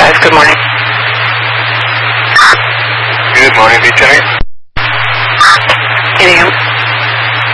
5, good morning. Good morning, Lieutenant. 8 a.m.